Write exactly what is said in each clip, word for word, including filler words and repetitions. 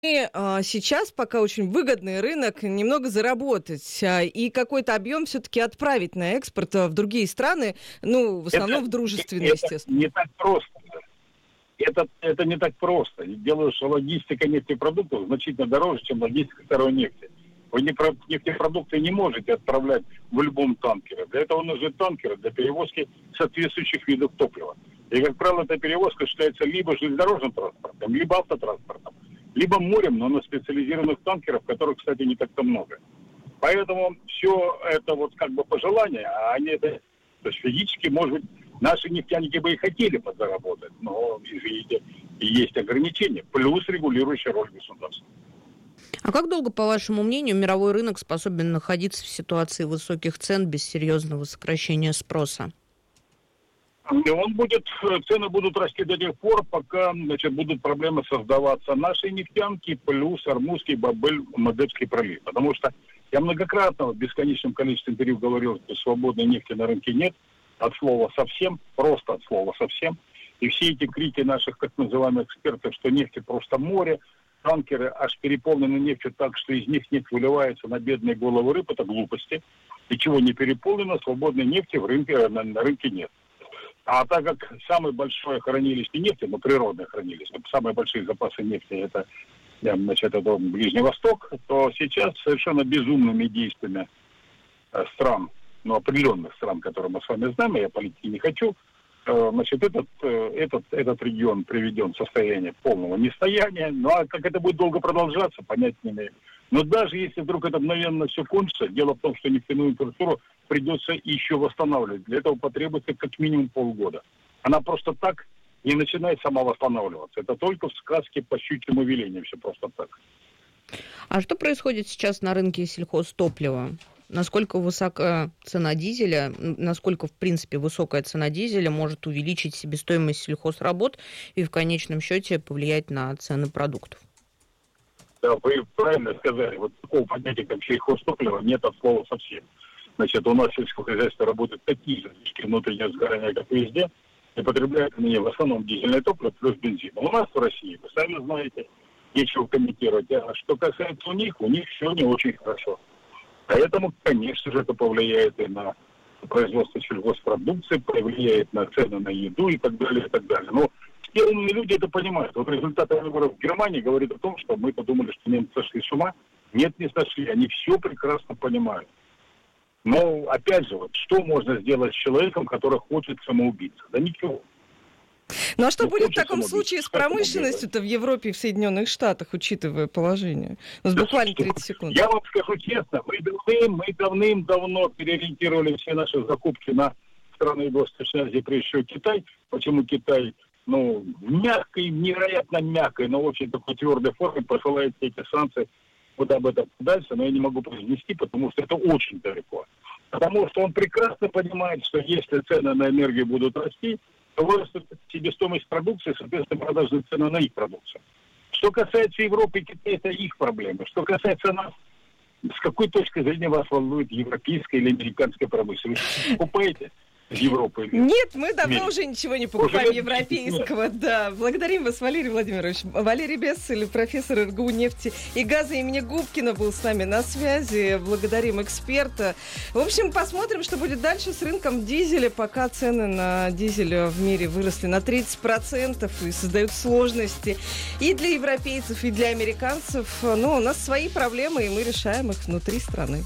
а, сейчас пока очень выгодный рынок, немного заработать а, и какой-то объем все-таки отправить на экспорт а, в другие страны, ну, в основном Это, в дружественные, это естественно. не так просто. Это, это не так просто. Делаю, что логистика нефтепродуктов значительно дороже, чем логистика второй нефти. Вы нефтепродукты не можете отправлять в любом танкере. Для этого нужны танкеры для перевозки соответствующих видов топлива. И, как правило, эта перевозка считается либо железнодорожным транспортом, либо автотранспортом, либо морем, но на специализированных танкерах, которых, кстати, не так-то много. Поэтому все это вот как бы пожелания, а они это... То есть физически, может быть, наши нефтяники бы и хотели подзаработать, но, извините, есть ограничения, плюс регулирующая роль государства. А как долго, по вашему мнению, мировой рынок способен находиться в ситуации высоких цен без серьезного сокращения спроса? Он будет, цены будут расти до тех пор, пока, значит, будут проблемы создаваться нашей нефтянки, плюс Ормузский, Бабель, Мадебский пролив. Потому что я многократно в бесконечном количестве интервью говорил, что свободной нефти на рынке нет, от слова совсем, просто от слова совсем. И все эти крики наших так называемых экспертов, что нефти просто море, танкеры аж переполнены нефтью так, что из них нефть выливается на бедные головы рыб, это глупости. И чего не переполнено, свободной нефти в рынке, на, на рынке нет. А так как самое большое хранилище нефти, ну, природное хранилище, самые большие запасы нефти, это, значит, это Ближний Восток, то сейчас совершенно безумными действиями стран, ну, определенных стран, которые мы с вами знаем, я политики не хочу, значит, этот, этот, этот регион приведен в состояние полного нестояния. Ну, а как это будет долго продолжаться, понять не имею. Но даже если вдруг это мгновенно все кончится, дело в том, что нефтяную инфраструктуру придется еще восстанавливать. Для этого потребуется как минимум полгода. Она просто так не начинает сама восстанавливаться. Это только в сказке по щучьему велению все просто так. А что происходит сейчас на рынке сельхозтоплива? Насколько высока цена дизеля, насколько, в принципе, высокая цена дизеля может увеличить себестоимость сельхозработ и в конечном счете повлиять на цены продуктов? Да, вы правильно сказали. Вот такого понятия, как сельхозтопливо, нет от слова совсем. Значит, у нас сельское хозяйство работает такие же точки внутреннего сгорания, как везде, и потребляют они в основном дизельное топливо плюс бензин. У нас в России, вы сами знаете, нечего комментировать. А что касается у них, у них все не очень хорошо. Поэтому, конечно же, это повлияет и на производство сельхозпродукции, повлияет на цены на еду и так далее, и так далее. Но все умные люди это понимают. Вот результаты выборов в Германии говорят о том, что мы подумали, что немцы сошли с ума. Нет, не сошли. Они все прекрасно понимают. Но, опять же, вот что можно сделать с человеком, который хочет самоубиться? Да ничего. Ну а что будет в таком случае с промышленностью-то в Европе и в Соединенных Штатах, учитывая положение? У нас буквально тридцать секунд. Я вам скажу честно, мы, давным, мы давным-давно переориентировали все наши закупки на страны Восточной Азии, прежде всего Китай. Почему Китай, ну, в мягкой, невероятно мягкой, но очень такой твердой форме посылает все эти санкции куда бы это дальше, но я не могу произнести, потому что это очень далеко. Потому что он прекрасно понимает, что если цены на энергию будут расти, то вырастет себестоимость продукции, соответственно, продажные цены на их продукцию. Что касается Европы и Китая, это их проблемы. Что касается нас, с какой точки зрения вас волнует европейская или американская промышленность? Вы покупаете Европы? Нет, мы давно уже ничего не покупаем уже европейского. Нет. Да, благодарим вас, Валерий Владимирович. Валерий Бессель, профессор эр гэ у нефти и газа имени Губкина, был с нами на связи. Благодарим эксперта. В общем, посмотрим, что будет дальше с рынком дизеля, пока цены на дизель в мире выросли на тридцать процентов и создают сложности и для европейцев, и для американцев. Но у нас свои проблемы, и мы решаем их внутри страны.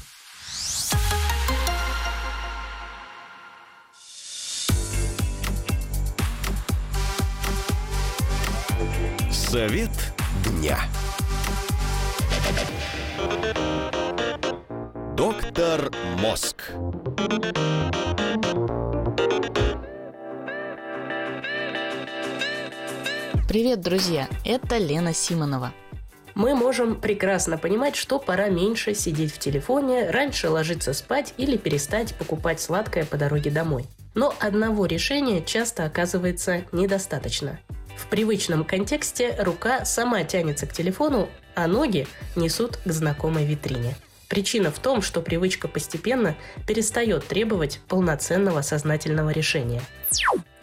Совет дня. Доктор Мозг. Привет, друзья! Это Лена Симонова. Мы можем прекрасно понимать, что пора меньше сидеть в телефоне, раньше ложиться спать или перестать покупать сладкое по дороге домой. Но одного решения часто оказывается недостаточно. В привычном контексте рука сама тянется к телефону, а ноги несут к знакомой витрине. Причина в том, что привычка постепенно перестает требовать полноценного сознательного решения.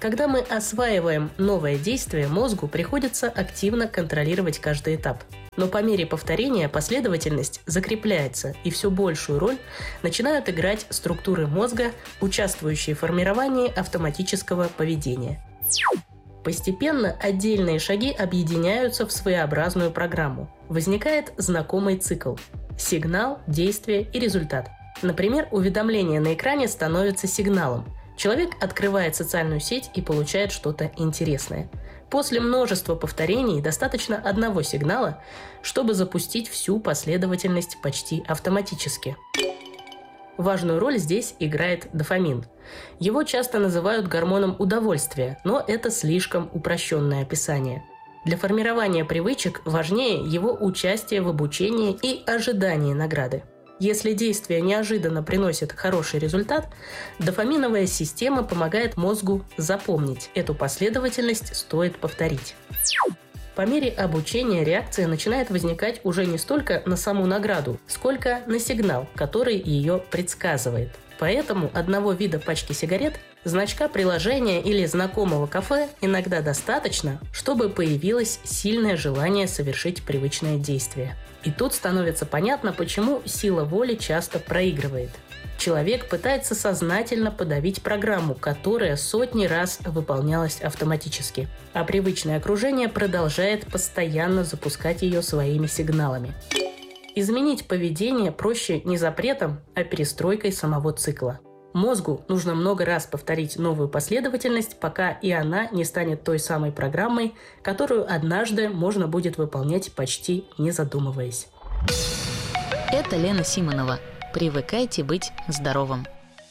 Когда мы осваиваем новое действие, мозгу приходится активно контролировать каждый этап. Но по мере повторения последовательность закрепляется, и все большую роль начинают играть структуры мозга, участвующие в формировании автоматического поведения. Постепенно отдельные шаги объединяются в своеобразную программу. Возникает знакомый цикл – сигнал, действие и результат. Например, уведомление на экране становится сигналом. Человек открывает социальную сеть и получает что-то интересное. После множества повторений достаточно одного сигнала, чтобы запустить всю последовательность почти автоматически. Важную роль здесь играет дофамин. Его часто называют гормоном удовольствия, но это слишком упрощенное описание. Для формирования привычек важнее его участие в обучении и ожидании награды. Если действие неожиданно приносит хороший результат, дофаминовая система помогает мозгу запомнить. Эту последовательность стоит повторить. По мере обучения реакция начинает возникать уже не столько на саму награду, сколько на сигнал, который ее предсказывает. Поэтому одного вида пачки сигарет, значка приложения или знакомого кафе иногда достаточно, чтобы появилось сильное желание совершить привычное действие. И тут становится понятно, почему сила воли часто проигрывает. Человек пытается сознательно подавить программу, которая сотни раз выполнялась автоматически, а привычное окружение продолжает постоянно запускать ее своими сигналами. Изменить поведение проще не запретом, а перестройкой самого цикла. Мозгу нужно много раз повторить новую последовательность, пока и она не станет той самой программой, которую однажды можно будет выполнять почти не задумываясь. Это Лена Симонова. Привыкайте быть здоровым.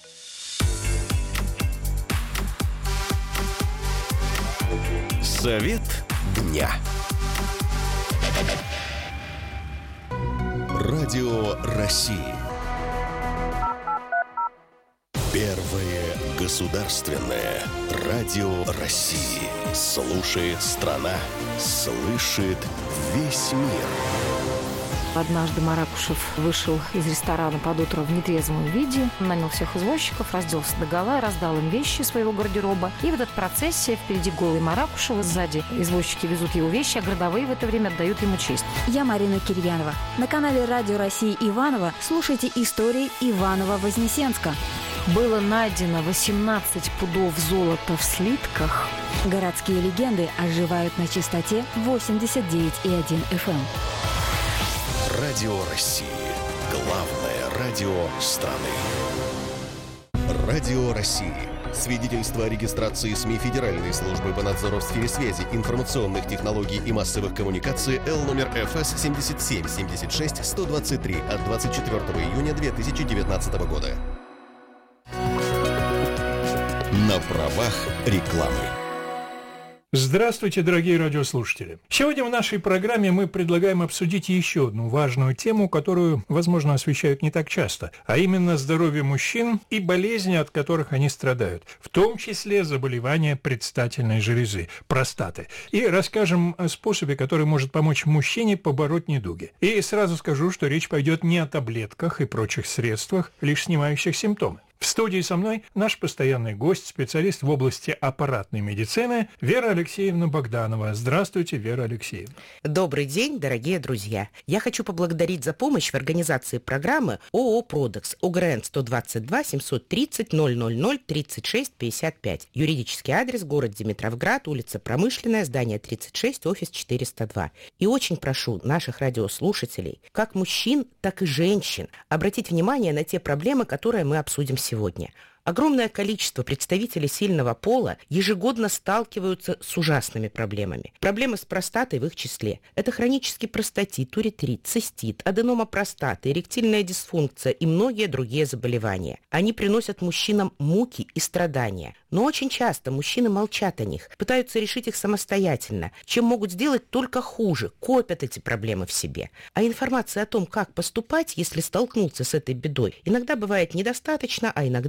Совет дня. Радио России. Первое государственное радио России. Слушает страна, слышит весь мир. Однажды Маракушев вышел из ресторана под утро в нетрезвом виде, нанял всех извозчиков, разделся догола, раздал им вещи своего гардероба. И в этот процессе впереди голый Маракушев, сзади извозчики везут его вещи, а городовые в это время отдают ему честь. Я Марина Кирьянова. На канале Радио России Иваново слушайте истории Иваново-Вознесенска. Было найдено восемнадцать пудов золота в слитках. Городские легенды оживают на частоте восемьдесят девять и один эф эм. Радио России. Главное радио страны. Радио России. Свидетельство о регистрации СМИ Федеральной службы по надзору в сфере связи, информационных технологий и массовых коммуникаций Л номер эф эс семьдесят семь семьдесят шесть сто двадцать три от двадцать четвёртого июня две тысячи девятнадцатого года. На правах рекламы. Здравствуйте, дорогие радиослушатели! Сегодня в нашей программе мы предлагаем обсудить еще одну важную тему, которую, возможно, освещают не так часто, а именно здоровье мужчин и болезни, от которых они страдают, в том числе заболевания предстательной железы, простаты. И расскажем о способе, который может помочь мужчине побороть недуги. И сразу скажу, что речь пойдет не о таблетках и прочих средствах, лишь снимающих симптомы. В студии со мной наш постоянный гость, специалист в области аппаратной медицины Вера Алексеевна Богданова. Здравствуйте, Вера Алексеевна. Добрый день, дорогие друзья. Я хочу поблагодарить за помощь в организации программы ООО «Продекс», ОГРН сто двадцать два семьсот тридцать ноль ноль ноль тридцать шесть пятьдесят пять. Юридический адрес: город Димитровград, улица Промышленная, здание тридцать шесть, офис четыреста два. И очень прошу наших радиослушателей, как мужчин, так и женщин, обратить внимание на те проблемы, которые мы обсудим сегодня. Сегодня. Огромное количество представителей сильного пола ежегодно сталкиваются с ужасными проблемами. Проблемы с простатой в их числе. Это хронический простатит, уретрит, цистит, аденома простаты, эректильная дисфункция и многие другие заболевания. Они приносят мужчинам муки и страдания. Но очень часто мужчины молчат о них, пытаются решить их самостоятельно, чем могут сделать только хуже, копят эти проблемы в себе. А информация о том, как поступать, если столкнуться с этой бедой, иногда бывает недостаточно, а иногда она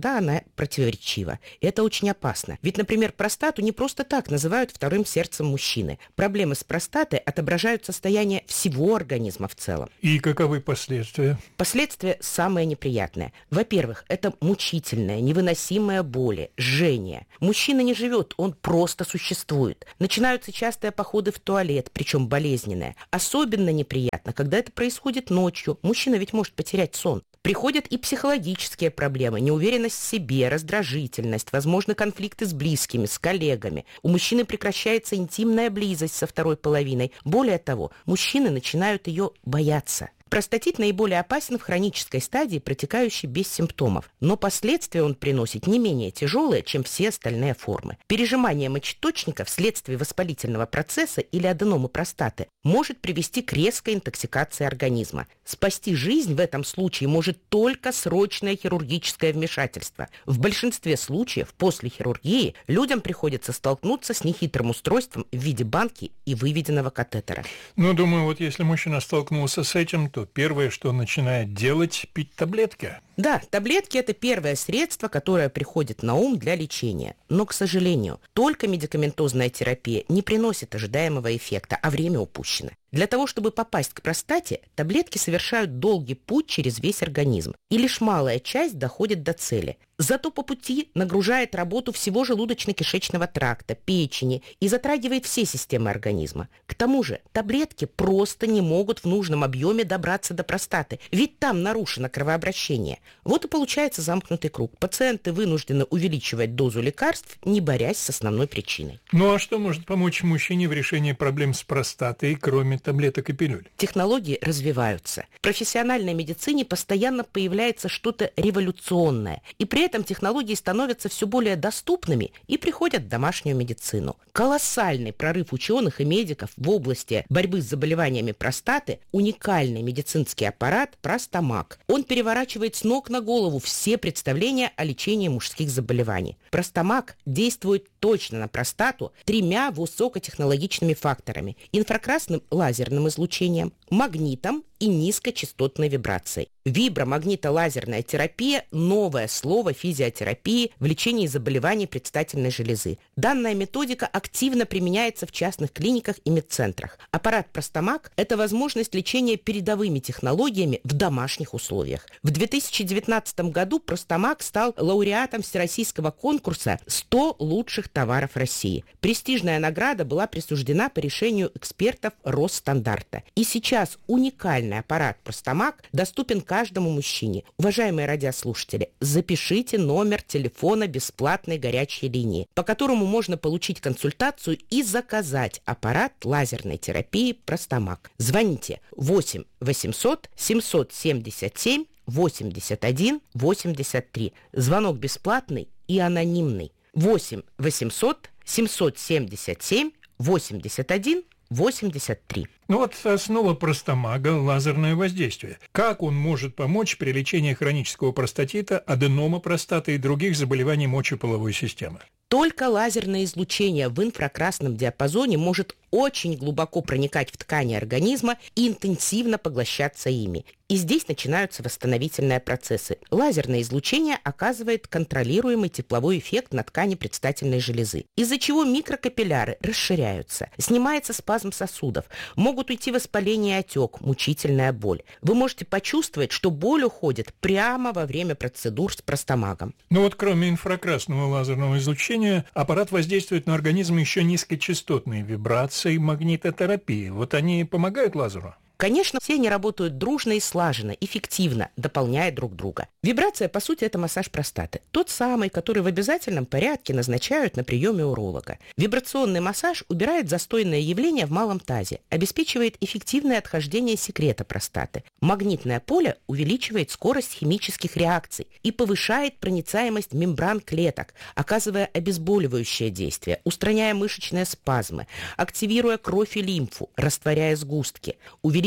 информация противоречива. Это очень опасно. Ведь, например, простату не просто так называют вторым сердцем мужчины. Проблемы с простатой отображают состояние всего организма в целом. И каковы последствия? Последствия самые неприятные. Во-первых, это мучительная, невыносимая боль, жжение. Мужчина не живет, он просто существует. Начинаются частые походы в туалет, причем болезненные. Особенно неприятно, когда это происходит ночью. Мужчина ведь может потерять сон. Приходят и психологические проблемы, неуверенность в себе, раздражительность, возможны конфликты с близкими, с коллегами. У мужчины прекращается интимная близость со второй половиной. Более того, мужчины начинают ее бояться. Простатит наиболее опасен в хронической стадии, протекающей без симптомов, но последствия он приносит не менее тяжелые, чем все остальные формы. Пережимание мочеточника вследствие воспалительного процесса или аденомы простаты может привести к резкой интоксикации организма. Спасти жизнь в этом случае может только срочное хирургическое вмешательство. В большинстве случаев после хирургии людям приходится столкнуться с нехитрым устройством в виде банки и выведенного катетера. Ну, думаю, вот если мужчина столкнулся с этим, то первое, что он начинает делать, пить таблетки. Да, таблетки – это первое средство, которое приходит на ум для лечения. Но, к сожалению, только медикаментозная терапия не приносит ожидаемого эффекта, а время упущено. Для того, чтобы попасть к простате, таблетки совершают долгий путь через весь организм, и лишь малая часть доходит до цели. Зато по пути нагружает работу всего желудочно-кишечного тракта, печени и затрагивает все системы организма. К тому же таблетки просто не могут в нужном объеме добраться до простаты, ведь там нарушено кровообращение. Вот и получается замкнутый круг. Пациенты вынуждены увеличивать дозу лекарств, не борясь с основной причиной. Ну а что может помочь мужчине в решении проблем с простатой, кроме таблеток и пилюль? Технологии развиваются. В профессиональной медицине постоянно появляется что-то революционное, и при этом технологии становятся все более доступными и приходят в домашнюю медицину. Колоссальный прорыв ученых и медиков в области борьбы с заболеваниями простаты – уникальный медицинский аппарат Простамак. Он переворачивает с ног на голову все представления о лечении мужских заболеваний. Простамак действует точно на простату тремя высокотехнологичными факторами – инфракрасным лазерным излучением, магнитом и низкочастотной вибрацией. Вибромагнитолазерная терапия – новое слово физиотерапии в лечении заболеваний предстательной железы. Данная методика активно применяется в частных клиниках и медцентрах. Аппарат Простамак – это возможность лечения передовыми технологиями в домашних условиях. В две тысячи девятнадцатом году Простамак стал лауреатом всероссийского конкурса «сто лучших товаров России». Престижная награда была присуждена по решению экспертов Росстандартта. И сейчас уникальный аппарат Простамак доступен каждому мужчине. Уважаемые радиослушатели, запишите номер телефона бесплатной горячей линии, по которому можно получить консультацию и заказать аппарат лазерной терапии Простамак. Звоните восемь восемьсот семьсот семьдесят семь восемьдесят один восемьдесят три. Звонок бесплатный и анонимный. восемь восемьсот семьсот семьдесят семь восемьдесят один восемьдесят три. Ну вот основа Простамага – лазерное воздействие. Как он может помочь при лечении хронического простатита, аденома простаты и других заболеваний мочеполовой системы? Только лазерное излучение в инфракрасном диапазоне может очень глубоко проникать в ткани организма и интенсивно поглощаться ими. И здесь начинаются восстановительные процессы. Лазерное излучение оказывает контролируемый тепловой эффект на ткани предстательной железы, из-за чего микрокапилляры расширяются, снимается спазм сосудов, могут уйти воспаление и отек, мучительная боль. Вы можете почувствовать, что боль уходит прямо во время процедур с Простамагом. Ну вот кроме инфракрасного лазерного излучения, аппарат воздействует на организм еще низкочастотные вибрации, магнитотерапии. Вот они помогают лазеру? Конечно, все они работают дружно и слаженно, эффективно, дополняя друг друга. Вибрация, по сути, это массаж простаты. Тот самый, который в обязательном порядке назначают на приеме уролога. Вибрационный массаж убирает застойное явление в малом тазе, обеспечивает эффективное отхождение секрета простаты. Магнитное поле увеличивает скорость химических реакций и повышает проницаемость мембран клеток, оказывая обезболивающее действие, устраняя мышечные спазмы, активируя кровь и лимфу, растворяя сгустки, увеличивая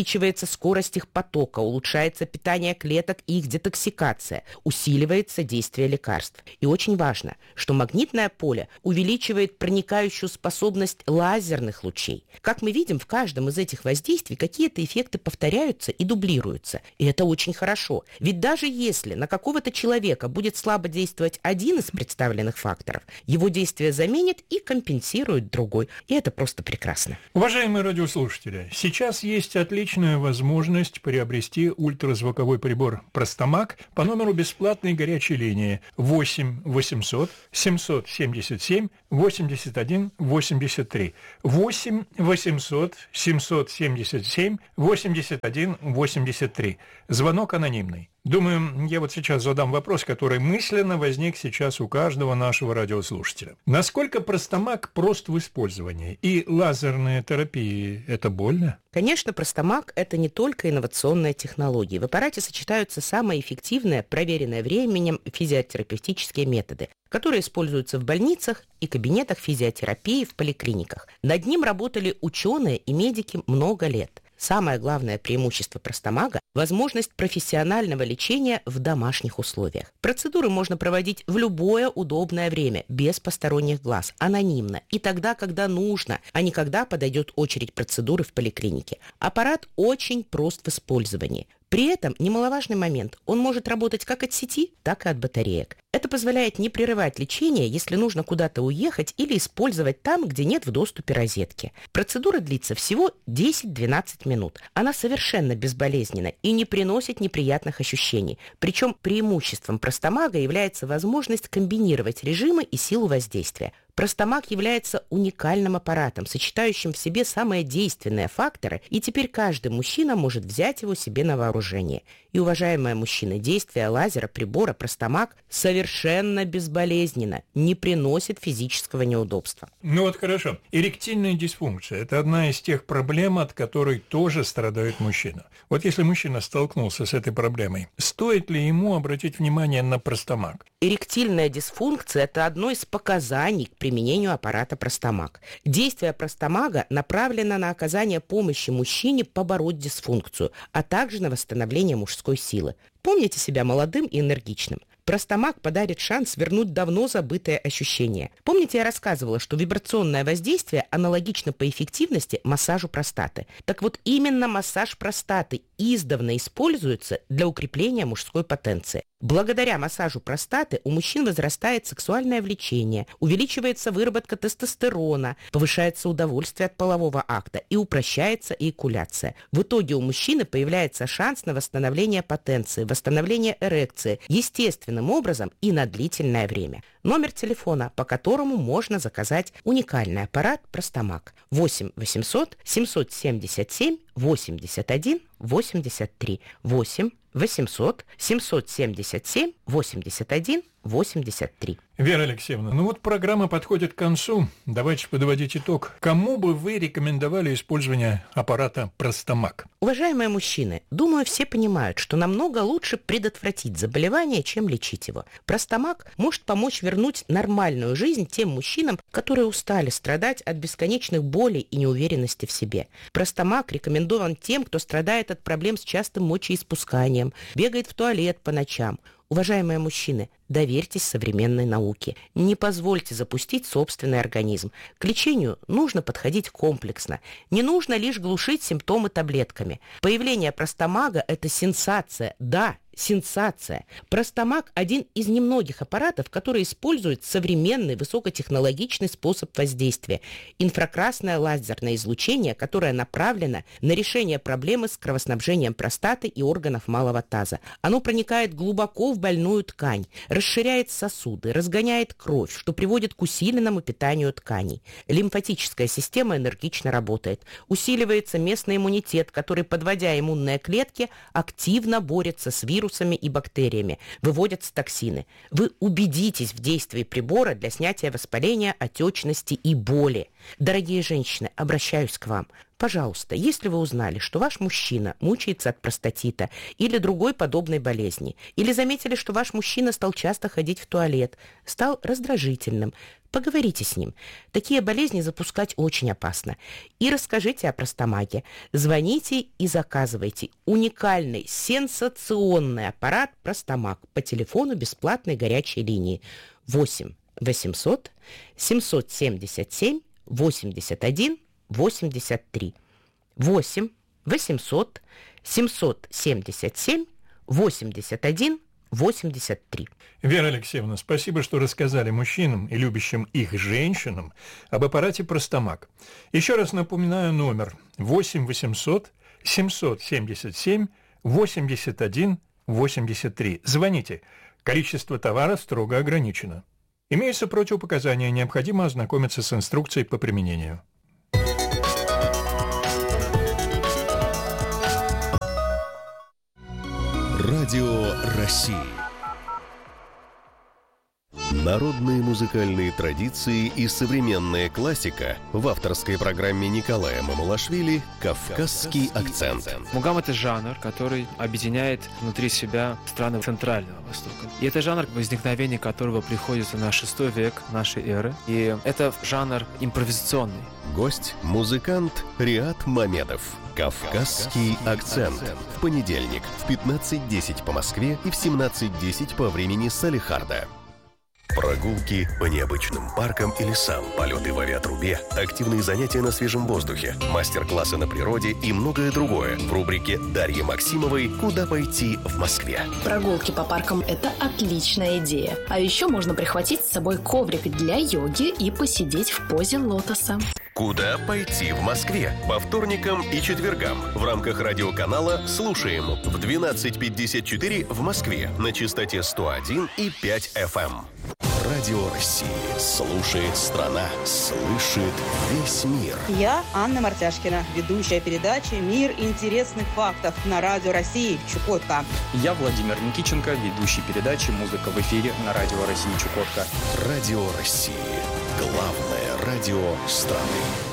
увеличивается скорость их потока, улучшается питание клеток и их детоксикация, усиливается действие лекарств. И очень важно, что магнитное поле увеличивает проникающую способность лазерных лучей. Как мы видим, в каждом из этих воздействий какие-то эффекты повторяются и дублируются. И это очень хорошо. Ведь даже если на какого-то человека будет слабо действовать один из представленных факторов, его действие заменит и компенсирует другой. И это просто прекрасно. Уважаемые радиослушатели, сейчас есть отличная возможность приобрести ультразвуковой прибор «Простомаг» по номеру бесплатной горячей линии восемь восемьсот семьсот семьдесят семь восемьдесят один восемьдесят три. восемь восемьсот семьсот семьдесят семь восемьдесят один восемьдесят три. Звонок анонимный. Думаю, я вот сейчас задам вопрос, который мысленно возник сейчас у каждого нашего радиослушателя. Насколько Простомаг прост в использовании? И лазерные терапии – это больно? Конечно, Простомаг – это не только инновационная технология. В аппарате сочетаются самые эффективные, проверенные временем физиотерапевтические методы, которые используются в больницах и кабинетах физиотерапии в поликлиниках. Над ним работали ученые и медики много лет. Самое главное преимущество Простомага – возможность профессионального лечения в домашних условиях. Процедуры можно проводить в любое удобное время, без посторонних глаз, анонимно и тогда, когда нужно, а не когда подойдет очередь процедуры в поликлинике. Аппарат очень прост в использовании. При этом немаловажный момент – он может работать как от сети, так и от батареек. Это позволяет не прерывать лечение, если нужно куда-то уехать или использовать там, где нет в доступе розетки. Процедура длится всего десять-двенадцать минут. Она совершенно безболезненна и не приносит неприятных ощущений. Причем преимуществом Простомага является возможность комбинировать режимы и силу воздействия. Простомаг является уникальным аппаратом, сочетающим в себе самые действенные факторы, и теперь каждый мужчина может взять его себе на вооружение. И, уважаемые мужчины, действие лазера прибора Простомаг совершенно безболезненно, не приносит физического неудобства. Ну вот хорошо. Эректильная дисфункция – это одна из тех проблем, от которой тоже страдает мужчина. Вот если мужчина столкнулся с этой проблемой, стоит ли ему обратить внимание на Простомаг? Эректильная дисфункция – это одно из показаний к применению аппарата Простомаг. Действие Простомага направлено на оказание помощи мужчине побороть дисфункцию, а также на восстановление мужской силы. Помните себя молодым и энергичным. Простомаг подарит шанс вернуть давно забытые ощущения. Помните, я рассказывала, что вибрационное воздействие аналогично по эффективности массажу простаты. Так вот, именно массаж простаты издавна используется для укрепления мужской потенции. Благодаря массажу простаты у мужчин возрастает сексуальное влечение, увеличивается выработка тестостерона, повышается удовольствие от полового акта и упрощается эякуляция. В итоге у мужчины появляется шанс на восстановление потенции, восстановление эрекции естественным образом и на длительное время. Номер телефона, по которому можно заказать уникальный аппарат Простомаг. восемь восемьсот семьсот семьдесят семь восемьдесят один восемьдесят три. восемь восемьсот семьсот семьдесят семь восемьдесят один восемьдесят три. Вера Алексеевна, ну вот программа подходит к концу. Давайте подводить итог. Кому бы вы рекомендовали использование аппарата Простомаг? Уважаемые мужчины, думаю, все понимают, что намного лучше предотвратить заболевание, чем лечить его. Простомаг может помочь вернуть нормальную жизнь тем мужчинам, которые устали страдать от бесконечных болей и неуверенности в себе. Простомаг рекомендован тем, кто страдает от проблем с частым мочеиспусканием, бегает в туалет по ночам. Уважаемые мужчины, доверьтесь современной науке. Не позвольте запустить собственный организм. К лечению нужно подходить комплексно. Не нужно лишь глушить симптомы таблетками. Появление Простомага – это сенсация. Да, сенсация. Простомаг – один из немногих аппаратов, который использует современный высокотехнологичный способ воздействия – инфракрасное лазерное излучение, которое направлено на решение проблемы с кровоснабжением простаты и органов малого таза. Оно проникает глубоко в больную ткань, расширяет сосуды, разгоняет кровь, что приводит к усиленному питанию тканей. Лимфатическая система энергично работает. Усиливается местный иммунитет, который, подводя иммунные клетки, активно борется с вирусами и бактериями. Выводятся токсины. Вы убедитесь в действии прибора для снятия воспаления, отечности и боли. Дорогие женщины, обращаюсь к вам. Пожалуйста, если вы узнали, что ваш мужчина мучается от простатита или другой подобной болезни, или заметили, что ваш мужчина стал часто ходить в туалет, стал раздражительным, поговорите с ним. Такие болезни запускать очень опасно. И расскажите о Простомаге. Звоните и заказывайте уникальный, сенсационный аппарат Простомаг по телефону бесплатной горячей линии восемь восемьсот семьсот семьдесят семь восемьдесят один восемьдесят три. восемь восемьсот семьсот семьдесят семь восемьдесят один восемьдесят три. Вера Алексеевна, спасибо, что рассказали мужчинам и любящим их женщинам об аппарате Простомаг. Еще раз напоминаю номер восемь восемьсот семьсот семьдесят семь восемьдесят один восемьдесят три. Звоните. Количество товара строго ограничено. Имеются противопоказания, необходимо ознакомиться с инструкцией по применению. Радио России. Народные музыкальные традиции и современная классика в авторской программе Николая Мамулашвили «Кавказский акцент». Мугам — это жанр, который объединяет внутри себя страны Центрального Востока. И это жанр, возникновение которого приходится на шестой век нашей эры. И это жанр импровизационный. Гость – музыкант Риат Мамедов. «Кавказский акцент». В понедельник в пятнадцать десять по Москве и в семнадцать десять по времени Салехарда. Прогулки по необычным паркам и лесам, полеты в авиатрубе, активные занятия на свежем воздухе, мастер-классы на природе и многое другое в рубрике Дарьи Максимовой «Куда пойти в Москве». Прогулки по паркам – это отличная идея. А еще можно прихватить с собой коврик для йоги и посидеть в позе лотоса. «Куда пойти в Москве» по вторникам и четвергам в рамках радиоканала «Слушаем» в двенадцать пятьдесят четыре в Москве на частоте сто один и пять эф эм. Радио России. Слушает страна. Слышит весь мир. Я Анна Мартяшкина, ведущая передачи «Мир интересных фактов» на Радио России Чукотка. Я Владимир Никиченко, ведущий передачи «Музыка в эфире» на Радио России Чукотка. Радио России. Главное радио страны.